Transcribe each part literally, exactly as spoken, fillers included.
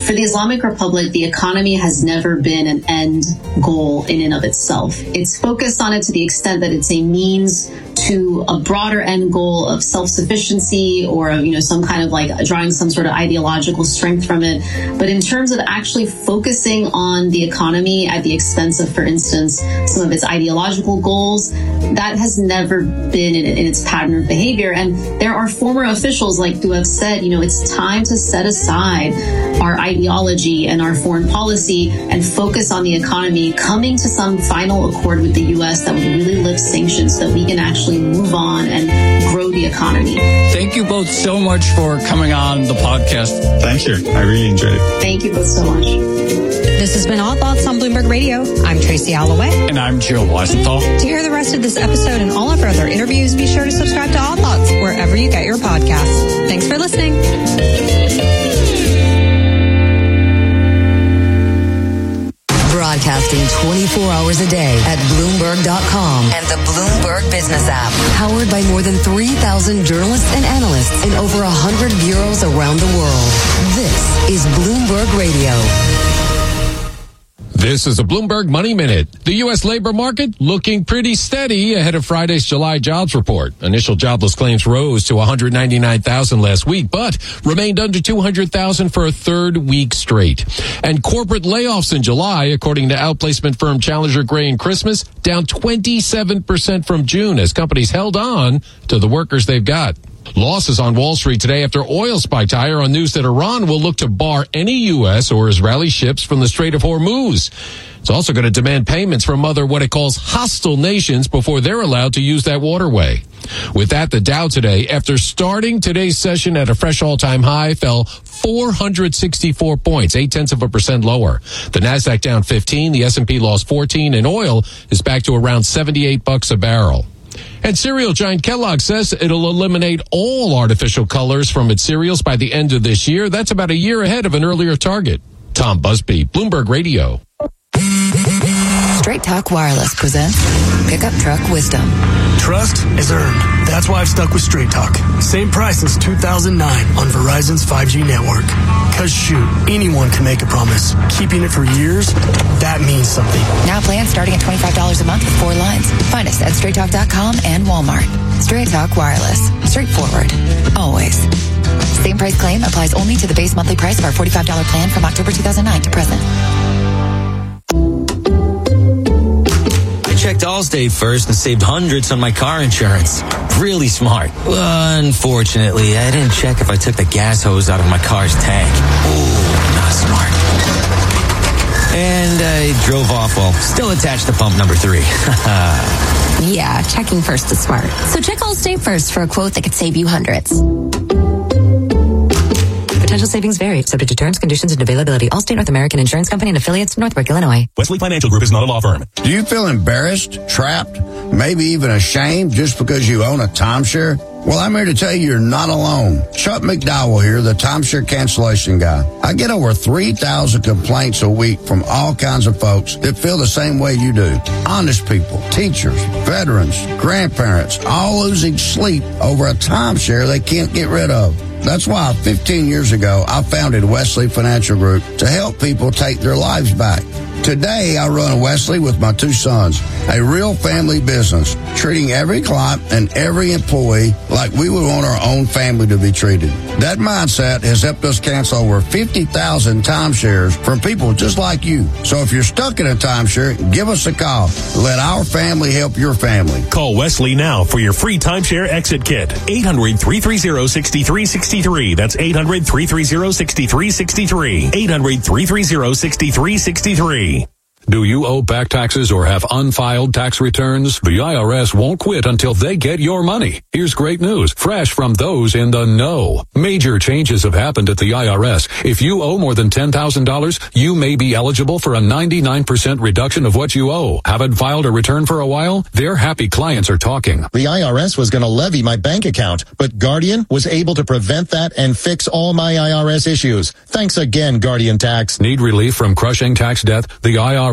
For the Islamic Republic, the economy has never been an end goal in and of itself. It's focused on it to the extent that it's a means to a broader end goal of self-sufficiency or, you know, some kind of like drawing some sort of ideological strength from it. But in terms of actually focusing on the economy at the expense of, for instance, some of its ideological goals, that has never been in, in its pattern of behavior. And there are former officials like who have said, you know, it's time to set aside our ideology and our foreign policy and focus on the economy, coming to some final accord with the U S that would really lift sanctions so that we can actually move on and grow the economy. Thank you both so much for coming on the podcast. Thank you. I really enjoyed it. Thank you both so much. This has been All Thoughts on Bloomberg Radio. I'm Tracy Alloway. And I'm Joe Weisenthal. To hear the rest of this episode and all of our other interviews, be sure to subscribe to All Thoughts wherever you get your podcasts. Thanks for listening. Broadcasting twenty-four hours a day at Bloomberg dot com and the Bloomberg Business app. Powered by more than three thousand journalists and analysts in over one hundred bureaus around the world. This is Bloomberg Radio. This is a Bloomberg Money Minute. The U S labor market looking pretty steady ahead of Friday's July jobs report. Initial jobless claims rose to one hundred ninety-nine thousand last week, but remained under two hundred thousand for a third week straight. And corporate layoffs in July, according to outplacement firm Challenger Gray and Christmas, down twenty-seven percent from June as companies held on to the workers they've got. Losses on Wall Street today after oil spiked higher on news that Iran will look to bar any U S or Israeli ships from the Strait of Hormuz. It's also going to demand payments from other what it calls hostile nations before they're allowed to use that waterway. With that, the Dow today, after starting today's session at a fresh all-time high, fell four hundred sixty-four points, eight-tenths of a percent lower. The Nasdaq down fifteen, the S and P lost fourteen, and oil is back to around seventy-eight bucks a barrel. And cereal giant Kellogg says it'll eliminate all artificial colors from its cereals by the end of this year. That's about a year ahead of an earlier target. Tom Busby, Bloomberg Radio. Straight Talk Wireless presents Pickup Truck Wisdom. Trust is earned. That's why I've stuck with Straight Talk. Same price since two thousand nine on Verizon's five G network. Cause shoot, anyone can make a promise. Keeping it for years, that means something. Now plans starting at twenty-five dollars a month with four lines. Find us at straight talk dot com and Walmart. Straight Talk Wireless. Straightforward. Always. Same price claim applies only to the base monthly price of our forty-five dollars plan from October two thousand nine to present. Checked Allstate first and saved hundreds on my car insurance. Really smart. Unfortunately, I didn't check if I took the gas hose out of my car's tank. Ooh, not smart. And I drove off while still attached to pump number three. Yeah, checking first is smart. So check Allstate first for a quote that could save you hundreds. Potential savings vary, subject to terms, conditions, and availability. Allstate North American Insurance Company and affiliates, Northbrook, Illinois. Wesley Financial Group is not a law firm. Do you feel embarrassed, trapped, maybe even ashamed just because you own a timeshare? Well, I'm here to tell you you're not alone. Chuck McDowell here, the timeshare cancellation guy. I get over three thousand complaints a week from all kinds of folks that feel the same way you do. Honest people, teachers, veterans, grandparents, all losing sleep over a timeshare they can't get rid of. That's why fifteen years ago, I founded Wesley Financial Group to help people take their lives back. Today, I run Wesley with my two sons, a real family business, treating every client and every employee like we would want our own family to be treated. That mindset has helped us cancel over fifty thousand timeshares from people just like you. So if you're stuck in a timeshare, give us a call. Let our family help your family. Call Wesley now for your free timeshare exit kit. eight hundred, three three zero, six three six three. That's eight hundred, three three zero, six three six three. eight hundred, three three zero, six three six three. Do you owe back taxes or have unfiled tax returns? The I R S won't quit until they get your money. Here's great news, fresh from those in the know. Major changes have happened at the I R S. If you owe more than ten thousand dollars, you may be eligible for a ninety-nine percent reduction of what you owe. Haven't filed a return for a while? Their happy clients are talking. The I R S was going to levy my bank account, but Guardian was able to prevent that and fix all my I R S issues. Thanks again, Guardian Tax. Need relief from crushing tax debt? The I R S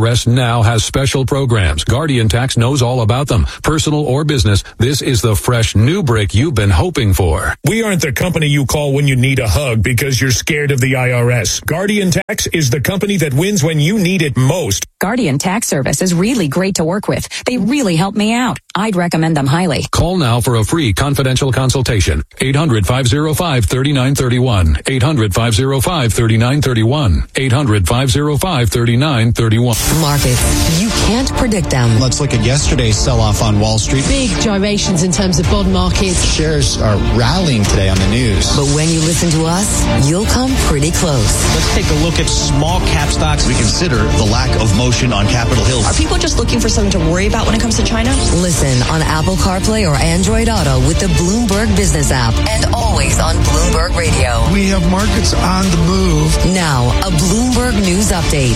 R S now has special programs. Guardian Tax knows all about them. Personal or business, this is the fresh new brick you've been hoping for. We aren't the company you call when you need a hug because you're scared of the I R S. Guardian Tax is the company that wins when you need it most. Guardian Tax Service is really great to work with. They really help me out. I'd recommend them highly. Call now for a free confidential consultation. eight hundred, five oh five, three nine three one. eight hundred, five oh five, three nine three one. eight hundred, five oh five, three nine three one. Markets. You can't predict them. Let's look at yesterday's sell-off on Wall Street. Big gyrations in terms of bond markets. Shares are rallying today on the news. But when you listen to us, you'll come pretty close. Let's take a look at small cap stocks. We consider the lack of motion on Capitol Hill. Are people just looking for something to worry about when it comes to China? Listen on Apple CarPlay or Android Auto with the Bloomberg Business app and always on Bloomberg Radio. We have markets on the move. Now, a Bloomberg News Update.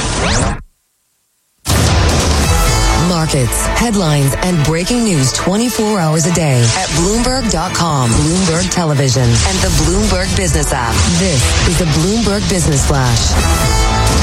Markets, headlines, and breaking news twenty-four hours a day at Bloomberg dot com, Bloomberg Television, and the Bloomberg Business app. This is the Bloomberg Business Flash.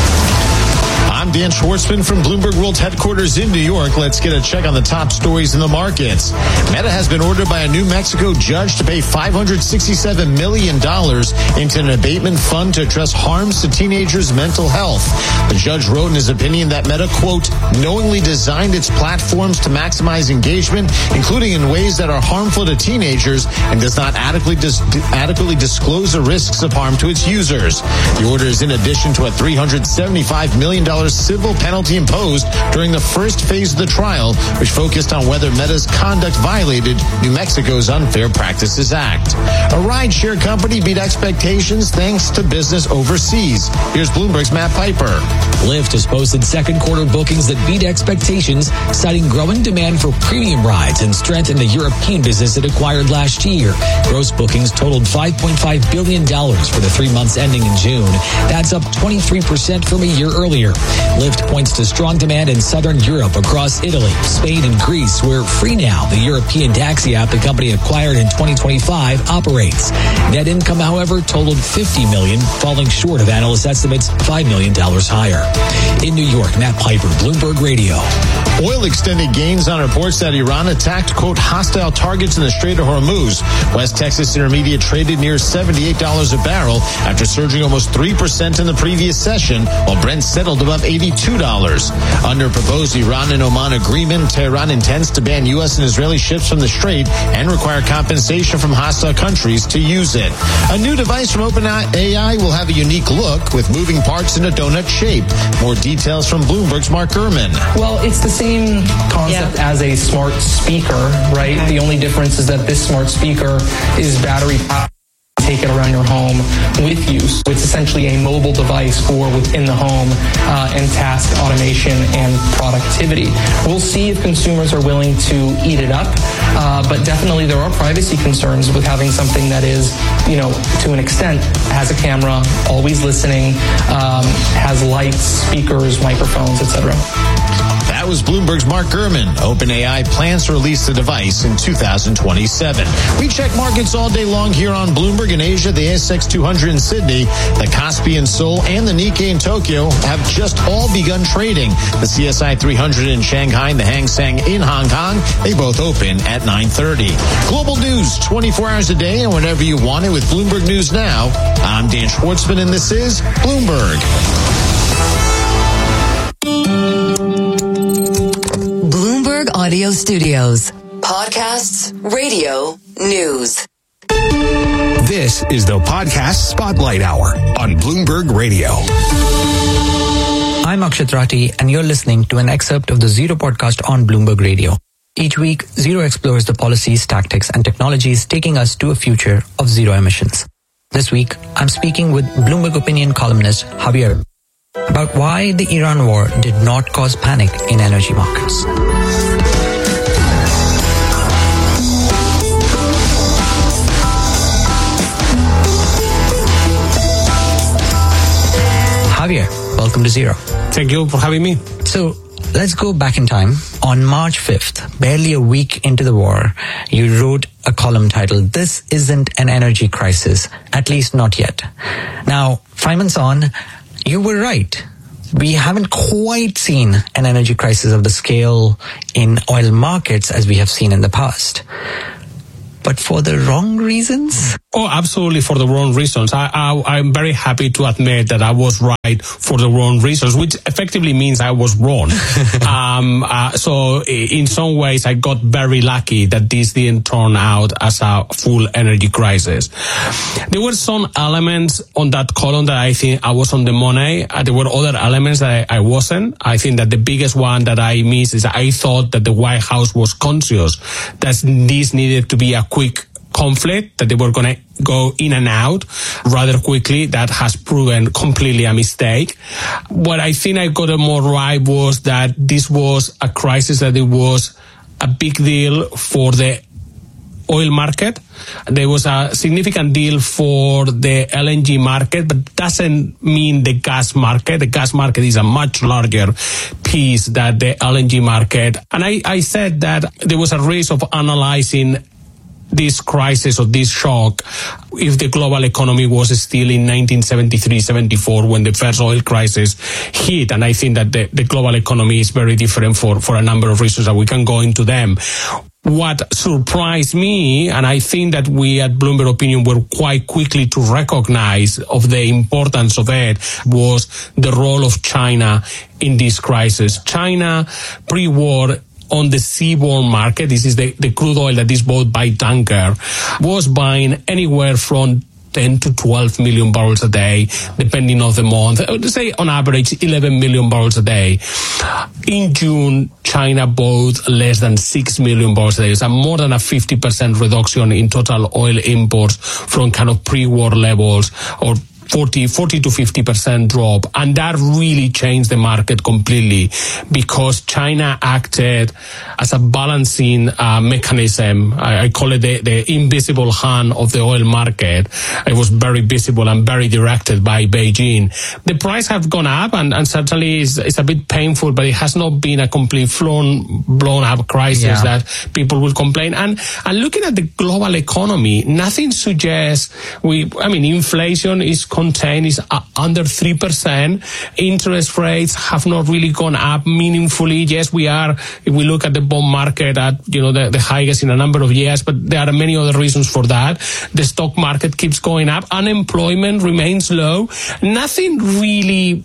I'm Dan Schwartzman from Bloomberg World Headquarters in New York. Let's get a check on the top stories in the markets. Meta has been ordered by a New Mexico judge to pay five hundred sixty-seven million dollars into an abatement fund to address harms to teenagers' mental health. The judge wrote in his opinion that Meta, quote, knowingly designed its platforms to maximize engagement, including in ways that are harmful to teenagers, and does not adequately, dis- adequately disclose the risks of harm to its users. The order is in addition to a three hundred seventy-five million dollars civil penalty imposed during the first phase of the trial, which focused on whether Meta's conduct violated New Mexico's Unfair Practices Act. A rideshare company beat expectations thanks to business overseas. Here's Bloomberg's Matt Piper. Lyft has posted second quarter bookings that beat expectations, citing growing demand for premium rides and strength in the European business it acquired last year. Gross bookings totaled five point five billion dollars for the three months ending in June. That's up twenty-three percent from a year earlier. Lyft points to strong demand in southern Europe across Italy, Spain, and Greece, where FreeNow, the European taxi app the company acquired in twenty twenty-five, operates. Net income, however, totaled fifty million dollars, falling short of analyst estimates five million dollars higher. In New York, Matt Piper, Bloomberg Radio. Oil extended gains on reports that Iran attacked, quote, hostile targets in the Strait of Hormuz. West Texas Intermediate traded near seventy-eight dollars a barrel after surging almost three percent in the previous session, while Brent settled above eighty-two dollars. Under proposed Iran and Oman agreement, Tehran intends to ban U S and Israeli ships from the Strait and require compensation from hostile countries to use it. A new device from OpenAI will have a unique look with moving parts in a donut shape. More details from Bloomberg's Mark Gurman. Well, it's the same concept yeah. as a smart speaker, right? The only difference is that this smart speaker is battery powered. Take it around your home with you. So it's essentially a mobile device for within the home uh, and task automation and productivity. We'll see if consumers are willing to eat it up, uh, but definitely there are privacy concerns with having something that is, you know, to an extent, has a camera, always listening, um, has lights, speakers, microphones, et cetera. That was Bloomberg's Mark Gurman. OpenAI plans to release the device in two thousand twenty-seven. We check markets all day long here on Bloomberg. In Asia, the A S X two hundred in Sydney, the Kospi in Seoul, and the Nikkei in Tokyo have just all begun trading. The C S I three hundred in Shanghai and the Hang Seng in Hong Kong, they both open at nine thirty. Global news twenty-four hours a day and whenever you want it with Bloomberg News Now. I'm Dan Schwartzman and this is Bloomberg. Bloomberg Audio Studios. Podcasts, radio, news. This is the Podcast Spotlight Hour on Bloomberg Radio. I'm Akshat Rathi, and you're listening to an excerpt of the Zero podcast on Bloomberg Radio. Each week, Zero explores the policies, tactics, and technologies taking us to a future of zero emissions. This week, I'm speaking with Bloomberg opinion columnist Javier about why the Iran war did not cause panic in energy markets. Javier, welcome to Zero. Thank you for having me. So, let's go back in time. On March fifth, barely a week into the war, you wrote a column titled, "This Isn't an Energy Crisis, at least not yet." Now, five months on, you were right. we haven't quite seen an energy crisis of the scale in oil markets as we have seen in the past. But for the wrong reasons? Oh, absolutely for the wrong reasons. I, I, I'm very happy to admit that I was right for the wrong reasons, which effectively means I was wrong. um, uh, so in some ways, I got very lucky that this didn't turn out as a full energy crisis. There were some elements on that column that I think I was on the money. Uh, there were other elements that I, I wasn't. I think that the biggest one that I missed is I thought that the White House was conscious that this needed to be a quick conflict, that they were going to go in and out rather quickly. That has proven completely a mistake. What I think I got more right was that this was a crisis, that it was a big deal for the oil market. There was a significant deal for the L N G market, but doesn't mean the gas market. The gas market is a much larger piece than the L N G market. And I, I said that there was a risk of analyzing this crisis or this shock if the global economy was still in nineteen seventy-three seventy-four when the first oil crisis hit. And I think that the, the global economy is very different for, for a number of reasons that we can go into them. What surprised me, and I think that we at Bloomberg Opinion were quite quickly to recognize of the importance of it, was the role of China in this crisis. China, pre-war, on the seaborne market, this is the, the crude oil that is bought by tanker, was buying anywhere from ten to twelve million barrels a day, depending on the month. Let's say on average eleven million barrels a day. In June, China bought less than six million barrels a day. It's a more than a fifty percent reduction in total oil imports from kind of pre-war levels, or forty, forty to fifty percent drop. And that really changed the market completely, because China acted as a balancing uh, mechanism. I, I call it the, the invisible hand of the oil market. It was very visible and very directed by Beijing. The price have gone up, and, and certainly is it's a bit painful, but it has not been a complete blown, blown up crisis yeah. that people will complain. And, and looking at the global economy, nothing suggests we, I mean, inflation is contained, is under three percent. Interest rates have not really gone up meaningfully. Yes, we are, if we look at the bond market, at, you know, the, the highest in a number of years, but there are many other reasons for that. The stock market keeps going up. Unemployment remains low. Nothing really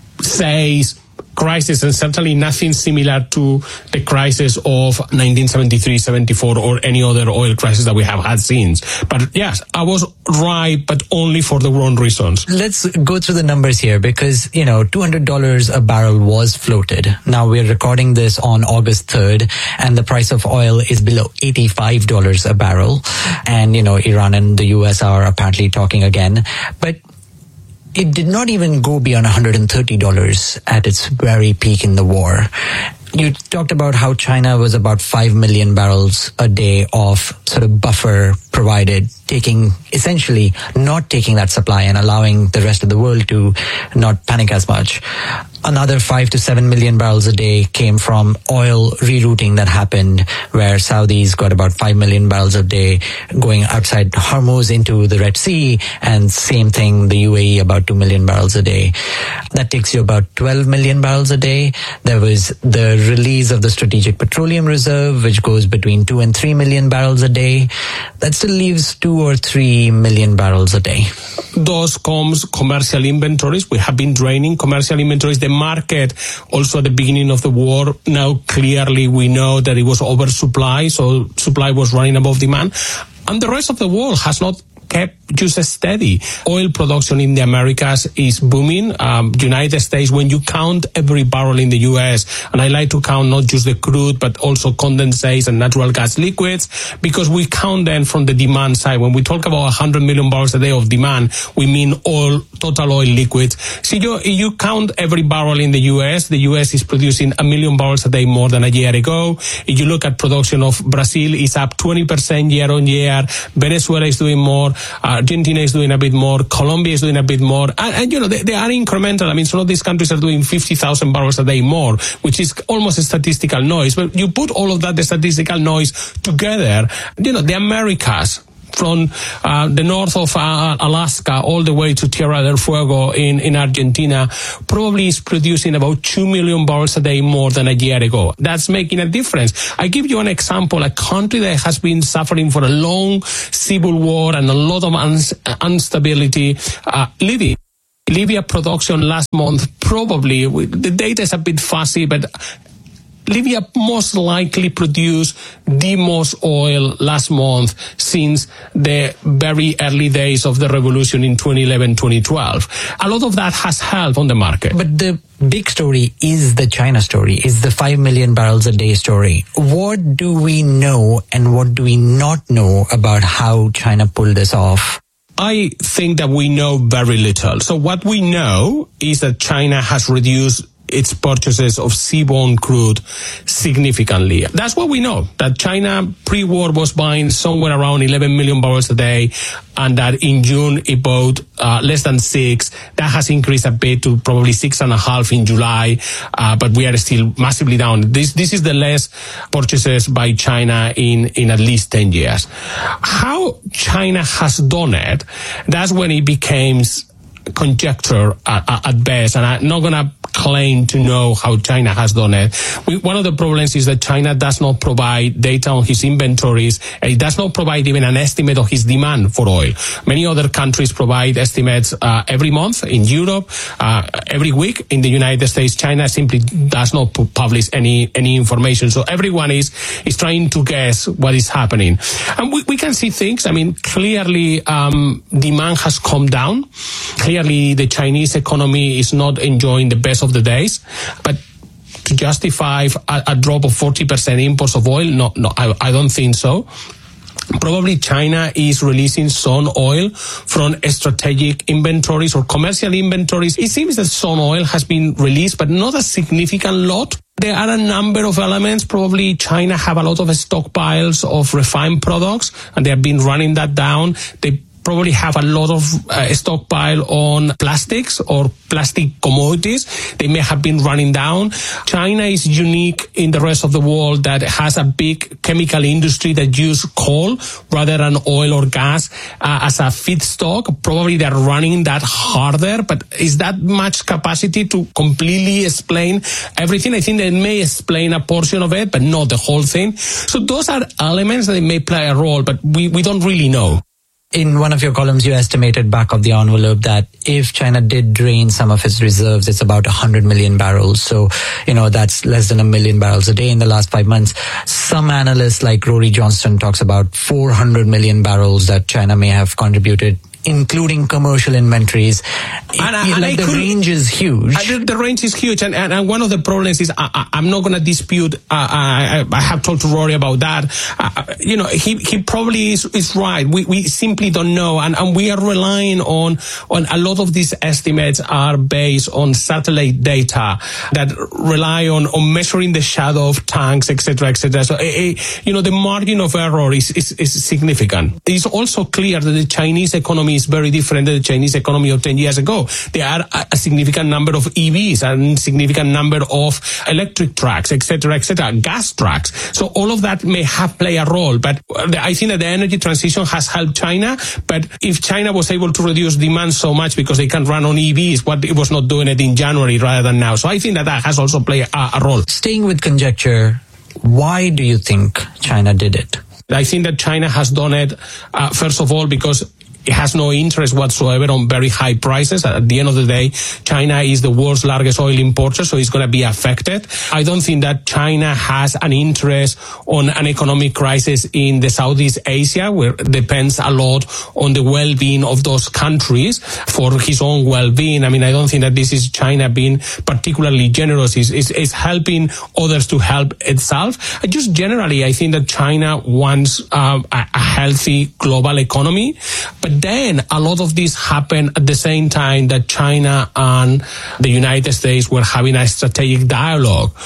says crisis, and certainly nothing similar to the crisis of nineteen seventy-three seventy-four or any other oil crisis that we have had since. But yes, I was right, but only for the wrong reasons. Let's go through the numbers here, because, you know, two hundred dollars a barrel was floated. Now we're recording this on August third, and the price of oil is below eighty-five dollars a barrel. And, you know, Iran and the U S are apparently talking again. But it did not even go beyond one hundred thirty dollars at its very peak in the war. You talked about how China was about five million barrels a day of sort of buffer provided, taking, essentially not taking that supply and allowing the rest of the world to not panic as much. Another five to seven million barrels a day came from oil rerouting that happened, where Saudis got about five million barrels a day going outside Hormuz into the Red Sea, and same thing, the U A E, about two million barrels a day. That takes you about twelve million barrels a day. There was the release of the Strategic Petroleum Reserve, which goes between two and three million barrels a day. That still leaves two or three million barrels a day. Those comes commercial inventories. We have been draining commercial inventories. The market, also at the beginning of the war, now clearly we know that it was oversupply, so supply was running above demand. And the rest of the world has not kept just steady. Oil production in the Americas is booming. Um, United States, when you count every barrel in the U S, and I like to count not just the crude, but also condensates and natural gas liquids, because we count them from the demand side. When we talk about one hundred million barrels a day of demand, we mean all total oil liquids. So you, you count every barrel in the U S, the U S is producing a million barrels a day more than a year ago. If you look at production of Brazil, it's up twenty percent year on year. Venezuela is doing more. Argentina is doing a bit more. Colombia is doing a bit more. And, and you know, they, they are incremental. I mean, some of these countries are doing fifty thousand barrels a day more, which is almost a statistical noise. But you put all of that, the statistical noise together, you know, the Americas, from uh, the north of uh, Alaska all the way to Tierra del Fuego in, in Argentina probably is producing about two million barrels a day more than a year ago. That's making a difference. I give you an example, a country that has been suffering for a long civil war and a lot of un- instability, uh, Libya. Libya production last month probably, the data is a bit fuzzy, but Libya most likely produced the most oil last month since the very early days of the revolution in twenty eleven, twenty twelve. A lot of that has helped on the market. But the big story is the China story, is the five million barrels a day story. What do we know and what do we not know about how China pulled this off? I think that we know very little. So what we know is that China has reduced its purchases of seaborne crude significantly. That's what we know, that China pre-war was buying somewhere around eleven million barrels a day, and that in June it bought uh, less than six. That has increased a bit to probably six and a half in July, uh, but we are still massively down. This this is the less purchases by China in, in at least ten years. How China has done it, that's when it becomes conjecture at, at best, and I'm not going to claim to know how China has done it. We, one of the problems is that China does not provide data on his inventories. It does not provide even an estimate of his demand for oil. Many other countries provide estimates uh, every month. In Europe, uh, every week. In the United States, China simply does not pu- publish any any information. So everyone is is trying to guess what is happening. And we, we can see things. I mean, clearly um, demand has come down. Clearly, the Chinese economy is not enjoying the best of the days, but to justify a, a drop of forty percent imports of oil, no, no, I, I don't think so. Probably China is releasing some oil from strategic inventories or commercial inventories. It seems that some oil has been released, but not a significant lot. There are a number of elements. Probably China have a lot of stockpiles of refined products, and they have been running that down. They probably have a lot of uh, stockpile on plastics or plastic commodities. They may have been running down. China is unique in the rest of the world that has a big chemical industry that use coal rather than oil or gas uh, as a feedstock. Probably they're running that harder, but is that much capacity to completely explain everything? I think they may explain a portion of it, but not the whole thing. So those are elements that may play a role, but we, we don't really know. In one of your columns, you estimated back of the envelope that if China did drain some of its reserves, it's about one hundred million barrels. So, you know, that's less than a million barrels a day in the last five months. Some analysts like Rory Johnston talks about four hundred million barrels that China may have contributed, including commercial inventories. And, it, and like the could, range is huge. Uh, the range is huge, and, and, and one of the problems is I, I, I'm not going to dispute. Uh, I, I have talked to Rory about that. Uh, you know, he he probably is, is right. We we simply don't know, and, and we are relying on on a lot of these estimates are based on satellite data that rely on on measuring the shadow of tanks, et cetera, et cetera. So, uh, you know, the margin of error is, is is significant. It's also clear that the Chinese economy is very different than the Chinese economy of ten years ago. There are a, a significant number of E Vs and significant number of electric trucks, et cetera, et cetera, gas trucks. So all of that may have played a role, but I think that the energy transition has helped China. But if China was able to reduce demand so much because they can run on E Vs, what it was not doing it in January rather than now. So I think that that has also played a, a role. Staying with conjecture, why do you think China did it? I think that China has done it, uh, first of all, because it has no interest whatsoever on very high prices. At the end of the day, China is the world's largest oil importer, so it's going to be affected. I don't think that China has an interest on an economic crisis in the Southeast Asia, where it depends a lot on the well-being of those countries for his own well-being. I mean, I don't think that this is China being particularly generous. It's, it's, it's helping others to help itself. Just generally, I think that China wants um, a, a healthy global economy, but then a lot of this happened at the same time that China and the United States were having a strategic dialogue.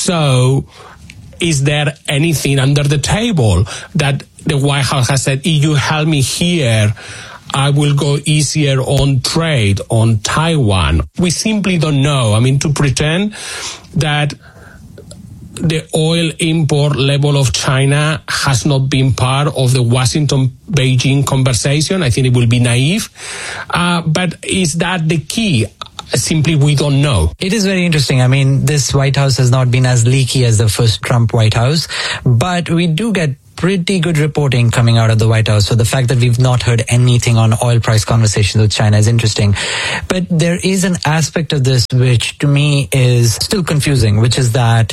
So is there anything under the table that the White House has said, if you help me here, I will go easier on trade, on Taiwan? We simply don't know. I mean, to pretend that the oil import level of China has not been part of the Washington-Beijing conversation. I think it will be naive. Uh, but is that the key? Simply, we don't know. It is very interesting. I mean, this White House has not been as leaky as the first Trump White House, but we do get pretty good reporting coming out of the White House. So the fact that we've not heard anything on oil price conversations with China is interesting. But there is an aspect of this which to me is still confusing, which is that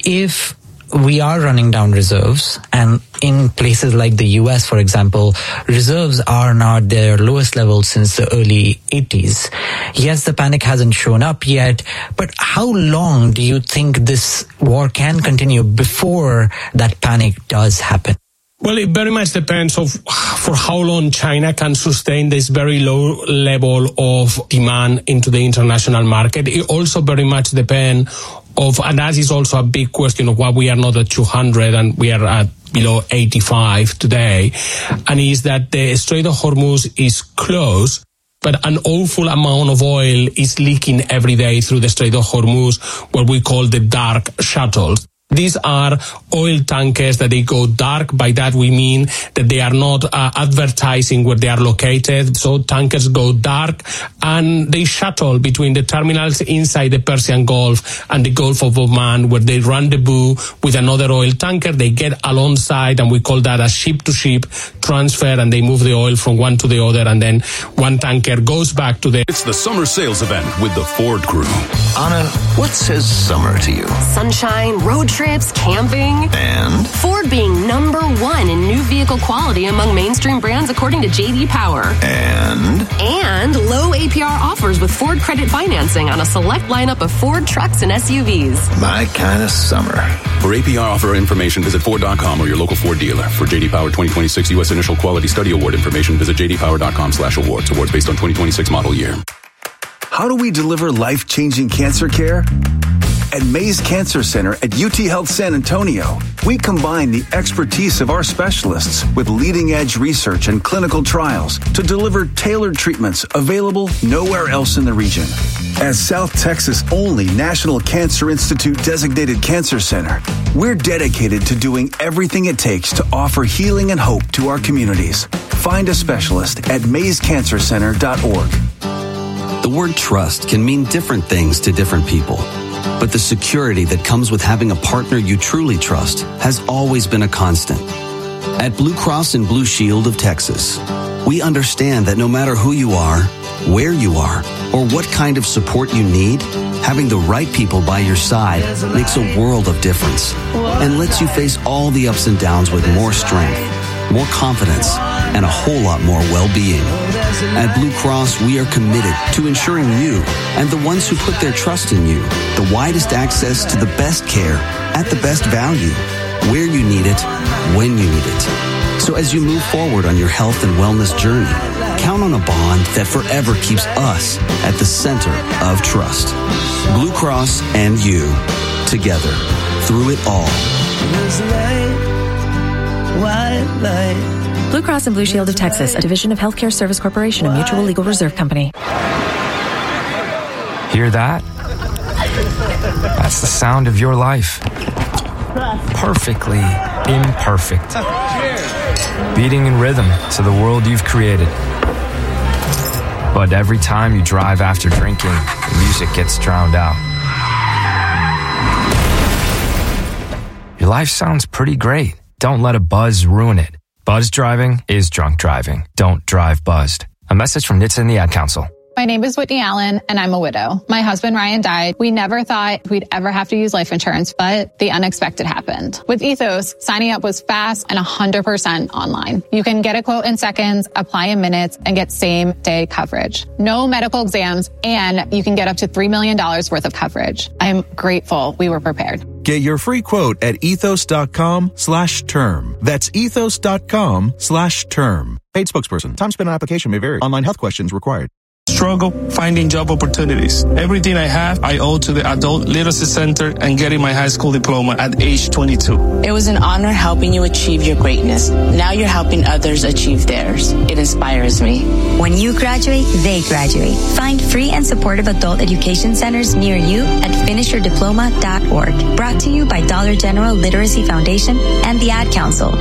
if we are running down reserves, and in places like the U S, for example, reserves are now at their lowest level since the early eighties. Yes, the panic hasn't shown up yet, but how long do you think this war can continue before that panic does happen? Well, it very much depends of for how long China can sustain this very low level of demand into the international market. It also very much depends of, and that is also a big question of why we are not at two hundred and we are at below eighty-five today, and is that the Strait of Hormuz is closed, but an awful amount of oil is leaking every day through the Strait of Hormuz, what we call the dark shuttles. These are oil tankers that they go dark. By that we mean that they are not uh, advertising where they are located. So tankers go dark and they shuttle between the terminals inside the Persian Gulf and the Gulf of Oman, where they rendezvous with another oil tanker. They get alongside, and we call that a ship-to-ship transfer, and they move the oil from one to the other, and then one tanker goes back to the... It's the summer sales event with the Ford Crew. Anna, what says summer to you? Sunshine, road trips, camping. And? Ford being number one in new vehicle quality among mainstream brands according to J D Power. And? And low A P R offers with Ford credit financing on a select lineup of Ford trucks and S U Vs. My kind of summer. For A P R offer information, visit Ford dot com or your local Ford dealer. For J D Power twenty twenty-six U S Initial Quality Study Award information, visit J D Power dot com slash awards. Awards based on twenty twenty-six model year. How do we deliver life-changing cancer care? At Mays Cancer Center at U T Health San Antonio, we combine the expertise of our specialists with leading-edge research and clinical trials to deliver tailored treatments available nowhere else in the region. As South Texas' only National Cancer Institute designated cancer center, we're dedicated to doing everything it takes to offer healing and hope to our communities. Find a specialist at mays cancer center dot org. The word trust can mean different things to different people, but the security that comes with having a partner you truly trust has always been a constant. At Blue Cross and Blue Shield of Texas, we understand that no matter who you are, where you are, or what kind of support you need, having the right people by your side makes a world of difference and lets you face all the ups and downs with more strength, more confidence, and a whole lot more well-being. At Blue Cross, we are committed to ensuring you and the ones who put their trust in you the widest access to the best care at the best value, where you need it, when you need it. So as you move forward on your health and wellness journey, count on a bond that forever keeps us at the center of trust. Blue Cross and you, together, through it all. White light. Blue Cross and Blue Shield of Texas, a division of Healthcare Service Corporation, a mutual legal reserve company. Hear that? That's the sound of your life. Perfectly imperfect. Beating in rhythm to the world you've created. But every time you drive after drinking, the music gets drowned out. Your life sounds pretty great. Don't let a buzz ruin it. Buzz driving is drunk driving. Don't drive buzzed. A message from N H T S A and the Ad Council. My name is Whitney Allen, and I'm a widow. My husband, Ryan, died. We never thought we'd ever have to use life insurance, but the unexpected happened. With Ethos, signing up was fast and one hundred percent online. You can get a quote in seconds, apply in minutes, and get same-day coverage. No medical exams, and you can get up to three million dollars worth of coverage. I'm grateful we were prepared. Get your free quote at ethos.com slash term. That's ethos.com slash term. Paid spokesperson. Time spent on application may vary. Online health questions required. struggle finding job opportunities. Everything I have, I owe to the Adult Literacy Center and getting my high school diploma at age twenty-two. It was an honor helping you achieve your greatness. Now you're helping others achieve theirs. It inspires me. When you graduate, they graduate. Find free and supportive adult education centers near you at finish your diploma dot org. Brought to you by Dollar General Literacy Foundation and the Ad Council.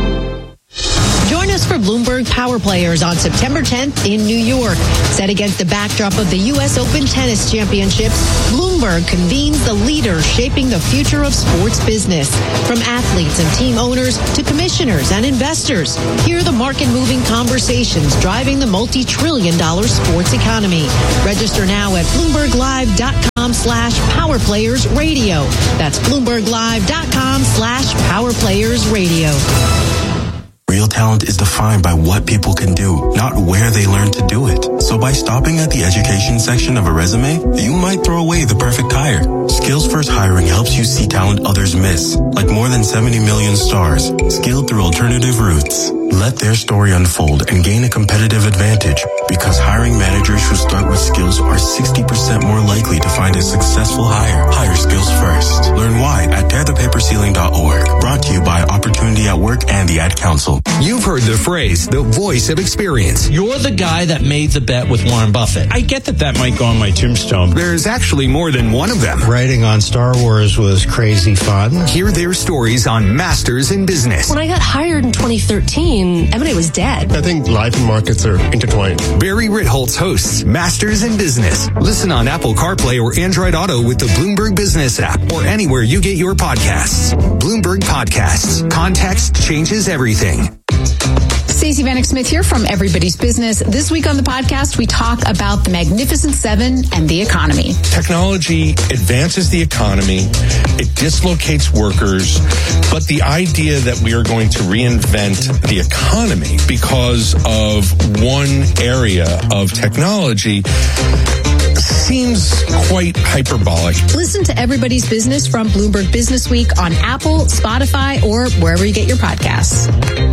Join us for Bloomberg Power Players on September tenth in New York. Set against the backdrop of the U S Open Tennis Championships, Bloomberg convenes the leaders shaping the future of sports business. From athletes and team owners to commissioners and investors, hear the market-moving conversations driving the multi-trillion dollar sports economy. Register now at Bloomberg Live dot com slash Power Players Radio. That's Bloomberg Live dot com slash Power Players Radio. Real talent is defined by what people can do, not where they learn to do it. So by stopping at the education section of a resume, you might throw away the perfect hire. Skills First Hiring helps you see talent others miss, like more than seventy million stars, skilled through alternative routes. Let their story unfold and gain a competitive advantage, because hiring managers who start with skills are sixty percent more likely to find a successful hire. Hire skills first. Learn why at tear the paper ceiling dot org. Brought to you by Opportunity at Work and the Ad Council. You've heard the phrase, the voice of experience. You're the guy that made the bet with Warren Buffett. I get that that might go on my tombstone. There's actually more than one of them. Writing on Star Wars was crazy fun. Hear their stories on Masters in Business. When I got hired in twenty thirteen, M and A was dead. I think life and markets are intertwined. Barry Ritholtz hosts Masters in Business. Listen on Apple CarPlay or Android Auto with the Bloomberg Business app or anywhere you get your podcasts. Bloomberg Podcasts. Context changes everything. Stacey Vanek Smith here from Everybody's Business. This week on the podcast, we talk about the Magnificent Seven and the economy. Technology advances the economy. It dislocates workers. But the idea that we are going to reinvent the economy because of one area of technology seems quite hyperbolic. Listen to Everybody's Business from Bloomberg Business Week on Apple, Spotify, or wherever you get your podcasts.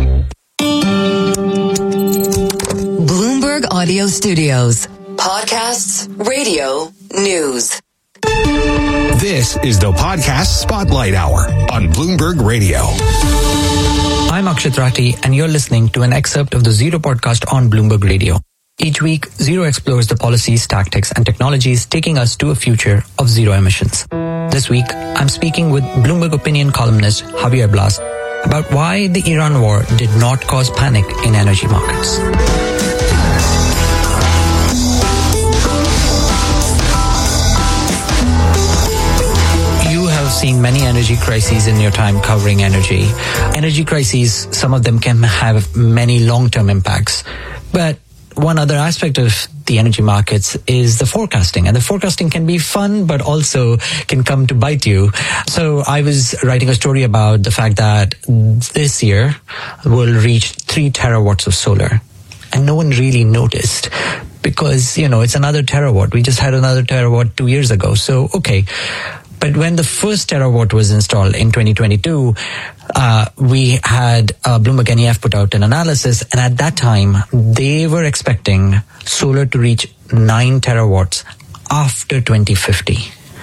Bloomberg Audio Studios. Podcasts, radio, news. This is the Podcast Spotlight Hour on Bloomberg Radio. I'm Akshat Rathi, and you're listening to an excerpt of the Zero podcast on Bloomberg Radio. Each week, Zero explores the policies, tactics, and technologies taking us to a future of zero emissions. This week, I'm speaking with Bloomberg opinion columnist Javier Blas about why the Iran war did not cause panic in energy markets. You have seen many energy crises in your time covering energy. Energy crises, some of them can have many long-term impacts. But one other aspect of the energy markets is the forecasting. And the forecasting can be fun, but also can come to bite you. So I was writing a story about the fact that this year we'll reach three terawatts of solar. And no one really noticed because, you know, it's another terawatt. We just had another terawatt two years ago. So, okay. But when the first terawatt was installed in twenty twenty-two, uh, we had uh, Bloomberg N E F put out an analysis, and at that time, they were expecting solar to reach nine terawatts after twenty fifty.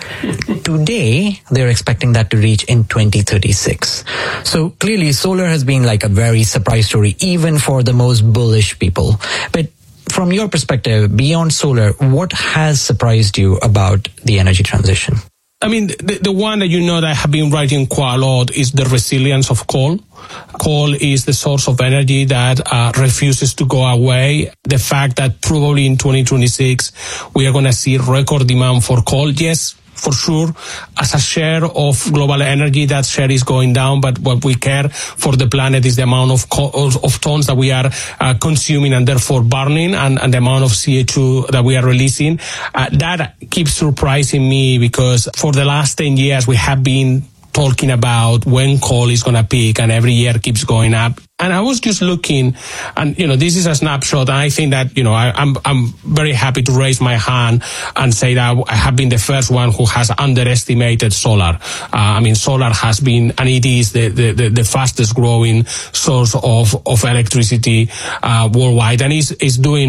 Today, they're expecting that to reach in twenty thirty-six. So clearly, solar has been like a very surprise story, even for the most bullish people. But from your perspective, beyond solar, what has surprised you about the energy transition? I mean, the, the one that you know that I have been writing quite a lot is the resilience of coal. Coal is the source of energy that uh, refuses to go away. The fact that probably in twenty twenty-six we are going to see record demand for coal. Yes, for sure, as a share of global energy, that share is going down. But what we care for the planet is the amount of co- of tons that we are uh, consuming and therefore burning, and, and the amount of C O two that we are releasing. Uh, that keeps surprising me because for the last ten years we have been talking about when coal is going to peak, and every year keeps going up. And I was just looking, and, you know, this is a snapshot, and I think that, you know, I, I'm I'm very happy to raise my hand and say that I have been the first one who has underestimated solar. Uh, I mean, solar has been, and it is the, the, the, the fastest growing source of, of electricity uh, worldwide, and is is doing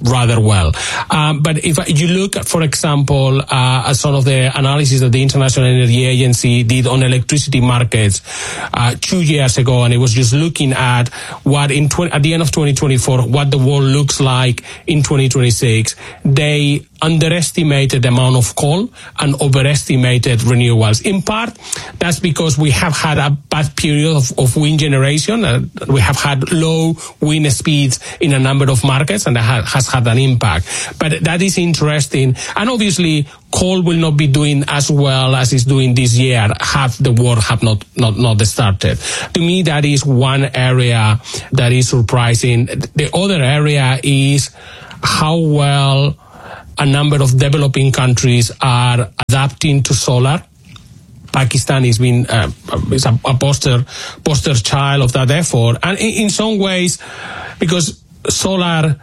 rather well. Um, but if you look at, for example, uh, at some of the analysis that the International Energy Agency did on electricity markets uh, two years ago, and it was just looking at what in tw- at the end of twenty twenty-four, what the world looks like in twenty twenty-six, they underestimated the amount of coal and overestimated renewables. In part, that's because we have had a bad period of, of wind generation. Uh, we have had low wind speeds in a number of markets, and that ha- has had an impact. But that is interesting. And obviously, coal will not be doing as well as it's doing this year, have the war have not, not, not started. To me, that is one area that is surprising. The other area is how well a number of developing countries are adapting to solar. Pakistan has been uh, is a, a poster poster child of that effort, and in, in some ways, because solar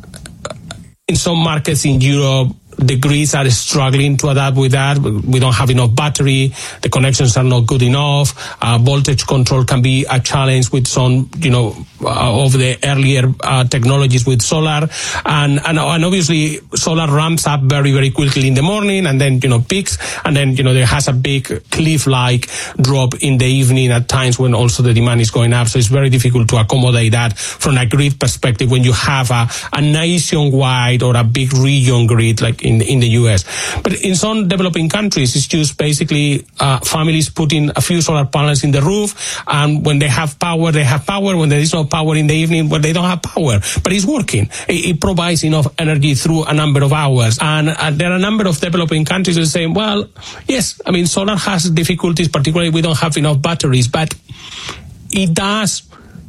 in some markets in Europe, the grids are struggling to adapt with that. We don't have enough battery. The connections are not good enough. Uh, voltage control can be a challenge with some, you know, uh, of the earlier uh, technologies with solar. And, and, and obviously solar ramps up very, very quickly in the morning and then, you know, peaks. And then, you know, there has a big cliff-like drop in the evening at times when also the demand is going up. So it's very difficult to accommodate that from a grid perspective when you have a, a nationwide or a big region grid like in, in the U S. But in some developing countries, it's just basically uh, families putting a few solar panels in the roof, and when they have power, they have power. When there is no power in the evening, well, they don't have power. But it's working. It, it provides enough energy through a number of hours. And uh, there are a number of developing countries that say, well, yes, I mean, solar has difficulties, particularly we don't have enough batteries, but it does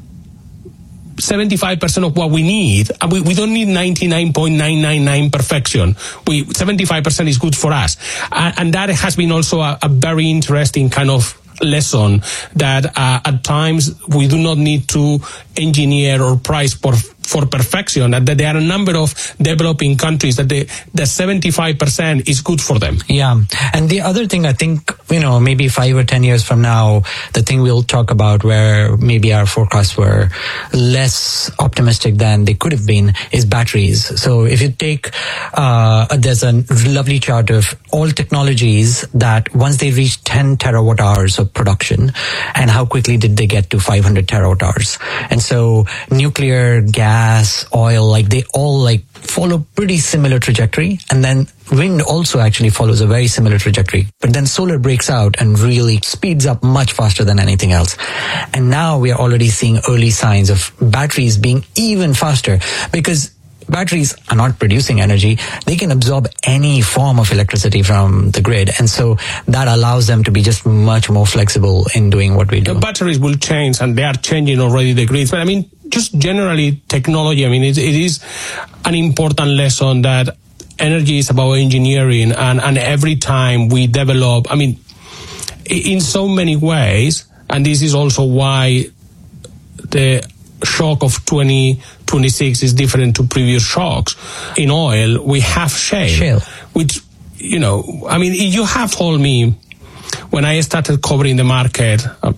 seventy-five percent of what we need. And we, we don't need ninety-nine point nine nine nine perfection. We seventy-five percent is good for us. And, and that has been also a, a very interesting kind of lesson that uh, at times we do not need to engineer or price for for perfection, that there are a number of developing countries that the, the seventy-five percent is good for them. Yeah. And the other thing I think, you know, maybe five or ten years from now, the thing we'll talk about where maybe our forecasts were less optimistic than they could have been is batteries. So if you take, uh, there's a lovely chart of all technologies that once they reach ten terawatt hours of production and how quickly did they get to five hundred terawatt hours. And so nuclear, gas, gas, oil, like they all like follow pretty similar trajectory. And then wind also actually follows a very similar trajectory. But then solar breaks out and really speeds up much faster than anything else. And now we are already seeing early signs of batteries being even faster because batteries are not producing energy. They can absorb any form of electricity from the grid. And so that allows them to be just much more flexible in doing what we do. The batteries will change, and they are changing already the grids. But I mean, just generally technology, I mean, it, it is an important lesson that energy is about engineering. And, and every time we develop, I mean, in so many ways, and this is also why the shock of twenty twenty-six is different to previous shocks. In oil, we have shale, shale. which, you know, I mean, you have told me when I started covering the market uh,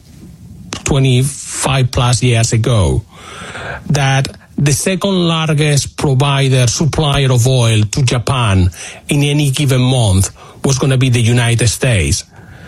twenty-five plus years ago that the second largest provider, supplier of oil to Japan in any given month was going to be the United States.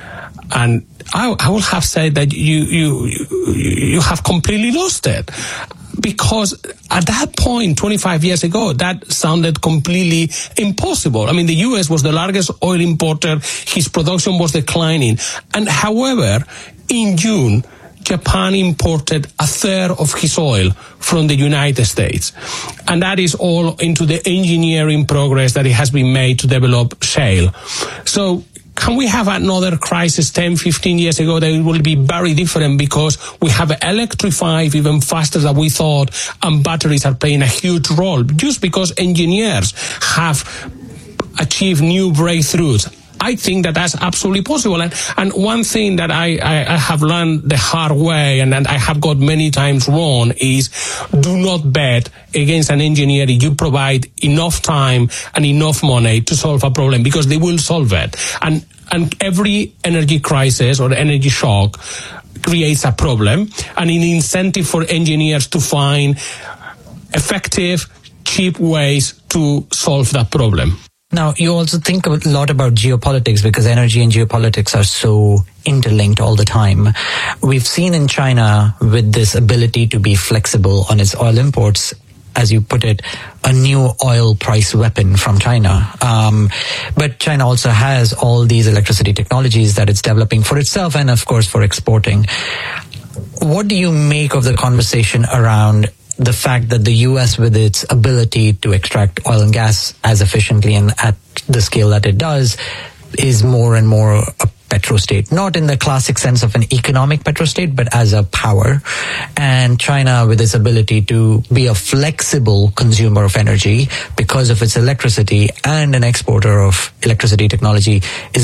And I, I would have said that you, you, you, you have completely lost it. Because at that point, twenty-five years ago, that sounded completely impossible. I mean, the U S was the largest oil importer. His production was declining. And however, in June, Japan imported a third of his oil from the United States. And that is all into the engineering progress that it has been made to develop shale. So can we have another crisis ten, fifteen years ago that it will be very different because we have electrified even faster than we thought, and batteries are playing a huge role just because engineers have achieved new breakthroughs? I think that that's absolutely possible. And, and one thing that I, I, I have learned the hard way, and, and I have got many times wrong, is do not bet against an engineer if you provide enough time and enough money to solve a problem, because they will solve it. And, and every energy crisis or energy shock creates a problem and an incentive for engineers to find effective, cheap ways to solve that problem. Now, you also think a lot about geopolitics because energy and geopolitics are so interlinked all the time. We've seen in China, with this ability to be flexible on its oil imports, as you put it, a new oil price weapon from China. Um, but China also has all these electricity technologies that it's developing for itself and, of course, for exporting. What do you make of the conversation around the fact that the U S, with its ability to extract oil and gas as efficiently and at the scale that it does, is more and more a petrostate, not in the classic sense of an economic petrostate, but as a power. And China, with its ability to be a flexible consumer of energy because of its electricity and an exporter of electricity technology, is